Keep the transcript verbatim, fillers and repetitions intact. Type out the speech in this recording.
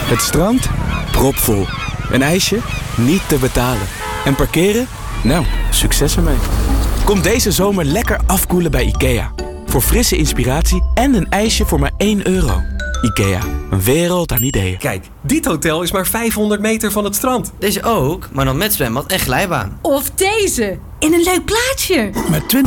Het strand? Propvol. Een ijsje? Niet te betalen. En parkeren? Nou, succes ermee. Kom deze zomer lekker afkoelen bij IKEA. Voor frisse inspiratie en een ijsje voor maar één euro. IKEA, een wereld aan ideeën. Kijk, dit hotel is maar vijfhonderd meter van het strand. Deze ook, maar dan met zwembad en glijbaan. Of deze, in een leuk plaatsje. Met twintig